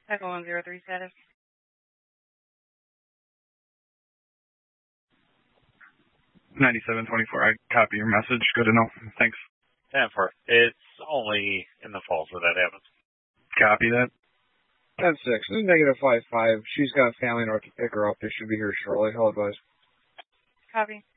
Echo 103 status. 9724, I copy your message. Good to know. Thanks. 10-4. It's only in the falls where that happens. Copy that. 10-6. This is -55. She's got a family north to pick her up. They should be here shortly. Hello, guys. Copy.